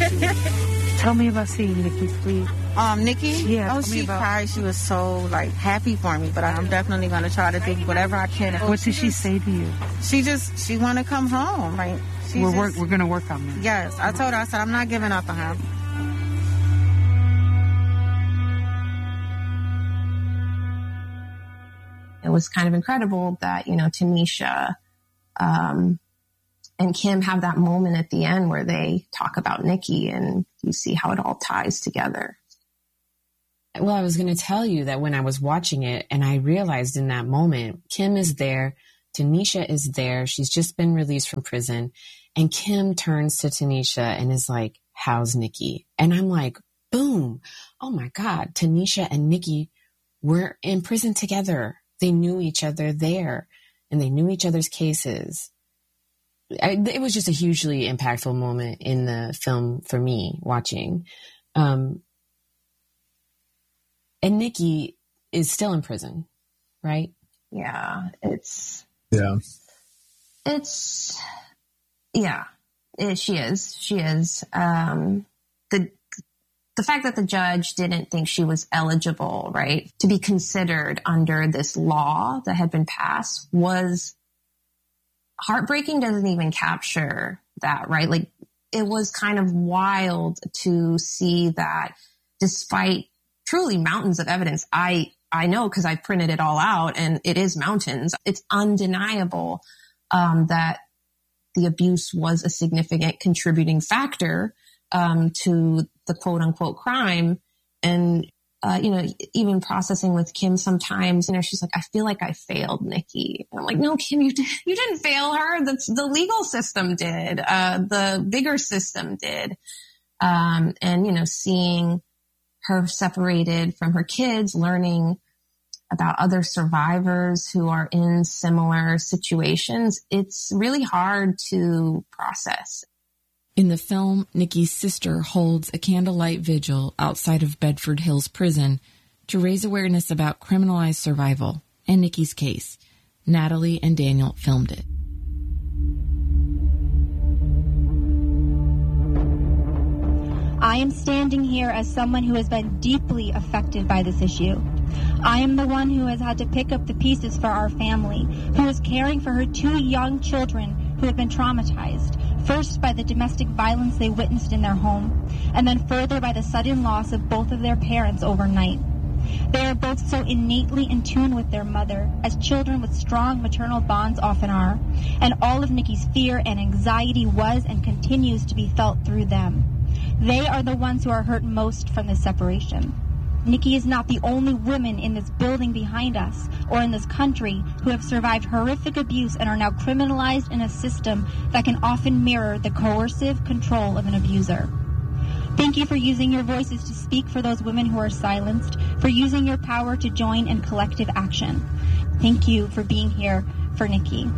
Tell me about seeing Nikki, please. Nikki? Yeah. Oh, she cried. She was so, happy for me. But I'm definitely going to try to do whatever I can. What did she say to you? She want to come home. We're going to work on that. Yes. I told her, I said, I'm not giving up on her. It was kind of incredible that, Tanisha and Kim have that moment at the end where they talk about Nikki and you see how it all ties together. Well, I was going to tell you that when I was watching it and I realized in that moment, Kim is there, Tanisha is there. She's just been released from prison. And Kim turns to Tanisha and is like, how's Nikki? And I'm like, boom. Oh my God. Tanisha and Nikki were in prison together. They knew each other there and they knew each other's cases. It was just a hugely impactful moment in the film for me watching. And Nikki is still in prison, right? Yeah, she is. The fact that the judge didn't think she was eligible, right, to be considered under this law that had been passed was heartbreaking. Doesn't even capture that, right? It was kind of wild to see that despite truly mountains of evidence, I know because I printed it all out and it is mountains. It's undeniable that the abuse was a significant contributing factor to the quote unquote crime. And, even processing with Kim sometimes, she's like, I feel like I failed Nikki. And I'm like, no, Kim, you didn't fail her. The legal system did. The bigger system did. And, seeing her separated from her kids, learning about other survivors who are in similar situations, it's really hard to process. In the film, Nikki's sister holds a candlelight vigil outside of Bedford Hills Prison to raise awareness about criminalized survival and Nikki's case. Natalie and Daniel filmed it. I am standing here as someone who has been deeply affected by this issue. I am the one who has had to pick up the pieces for our family, who is caring for her 2 young children who have been traumatized, first by the domestic violence they witnessed in their home, and then further by the sudden loss of both of their parents overnight. They are both so innately in tune with their mother, as children with strong maternal bonds often are, and all of Nikki's fear and anxiety was and continues to be felt through them. They are the ones who are hurt most from this separation. Nikki is not the only woman in this building behind us or in this country who have survived horrific abuse and are now criminalized in a system that can often mirror the coercive control of an abuser. Thank you for using your voices to speak for those women who are silenced, for using your power to join in collective action. Thank you for being here for Nikki.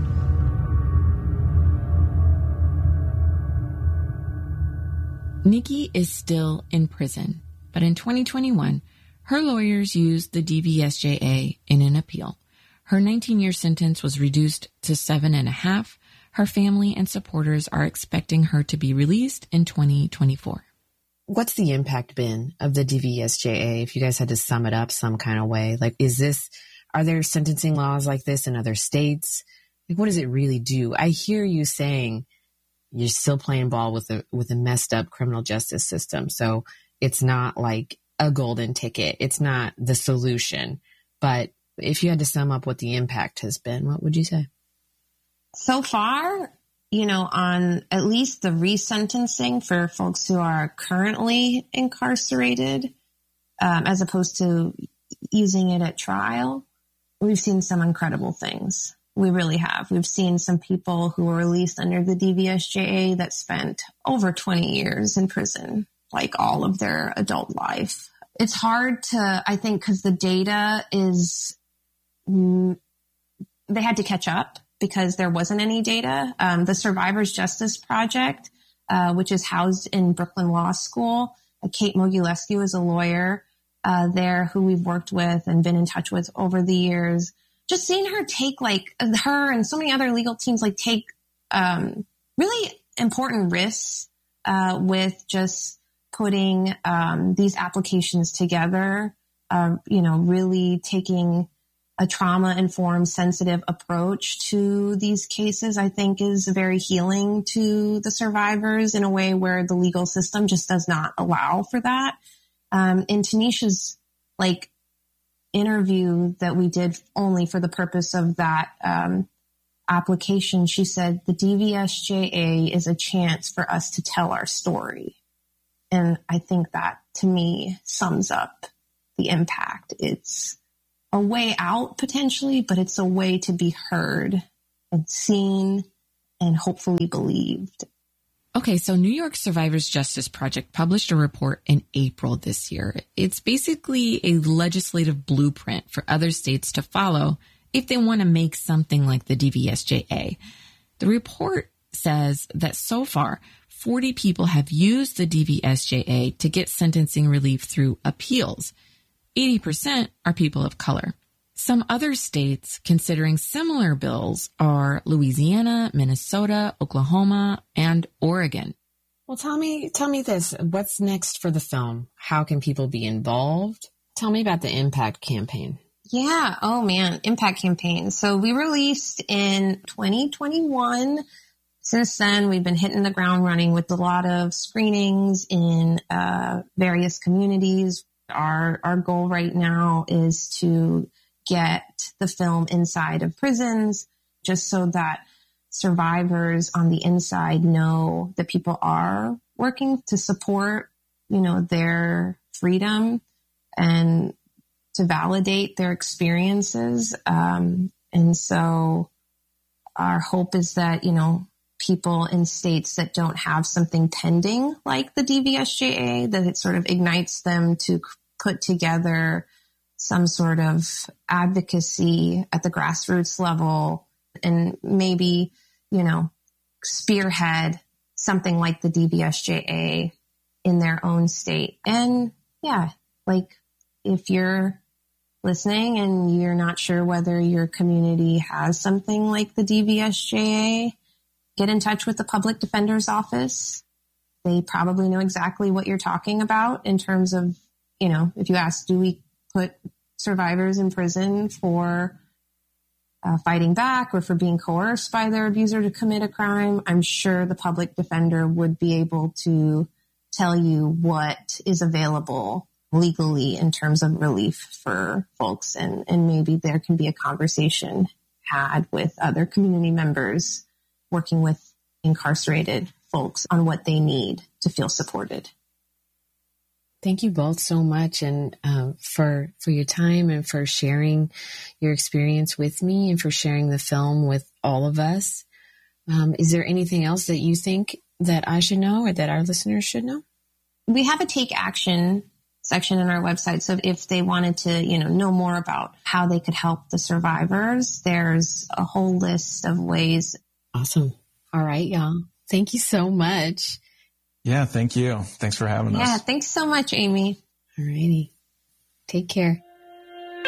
Nikki is still in prison, but in 2021, her lawyers used the DVSJA in an appeal. Her 19-year sentence was reduced to 7.5. Her family and supporters are expecting her to be released in 2024. What's the impact been of the DVSJA, if you guys had to sum it up some kind of way? Are there sentencing laws like this in other states? What does it really do? I hear you saying you're still playing ball with a messed up criminal justice system. So it's not like a golden ticket. It's not the solution. But if you had to sum up what the impact has been, what would you say? So far, on at least the resentencing for folks who are currently incarcerated, as opposed to using it at trial, we've seen some incredible things. We really have. We've seen some people who were released under the DVSJA that spent over 20 years in prison, like all of their adult life. It's hard to, I think, because the data is, they had to catch up because there wasn't any data. The Survivors Justice Project, which is housed in Brooklyn Law School, Kate Mogilescu is a lawyer there who we've worked with and been in touch with over the years. Just seeing her take, her and so many other legal teams, take really important risks with just putting these applications together, really taking a trauma-informed, sensitive approach to these cases, I think is very healing to the survivors in a way where the legal system just does not allow for that. In Tanisha's interview that we did only for the purpose of that application, she said the DVSJA is a chance for us to tell our story. And I think that to me sums up the impact. It's a way out potentially, but it's a way to be heard and seen and hopefully believed. Okay, so New York Survivors Justice Project published a report in April this year. It's basically a legislative blueprint for other states to follow if they want to make something like the DVSJA. The report says that so far, 40 people have used the DVSJA to get sentencing relief through appeals. 80% are people of color. Some other states considering similar bills are Louisiana, Minnesota, Oklahoma, and Oregon. Well, tell me this. What's next for the film? How can people be involved? Tell me about the Impact campaign. Yeah. Oh, man. Impact campaign. So we released in 2021. Since then, we've been hitting the ground running with a lot of screenings in various communities. Our goal right now is to get the film inside of prisons just so that survivors on the inside know that people are working to support, their freedom and to validate their experiences. And so our hope is that, people in states that don't have something pending like the DVSJA, that it sort of ignites them to put together some sort of advocacy at the grassroots level and maybe, spearhead something like the DVSJA in their own state. And yeah, if you're listening and you're not sure whether your community has something like the DVSJA, get in touch with the Public Defender's Office. They probably know exactly what you're talking about in terms of, if you ask, do we put survivors in prison for fighting back or for being coerced by their abuser to commit a crime? I'm sure the public defender would be able to tell you what is available legally in terms of relief for folks. And maybe there can be a conversation had with other community members working with incarcerated folks on what they need to feel supported. Thank you both so much, and for your time and for sharing your experience with me and for sharing the film with all of us. Is there anything else that you think that I should know or that our listeners should know? We have a take action section on our website. So if they wanted to, know more about how they could help the survivors, there's a whole list of ways. Awesome. All right, y'all. Thank you so much. Yeah, thank you. Thanks for having us. Yeah, thanks so much, Amy. All righty. Take care.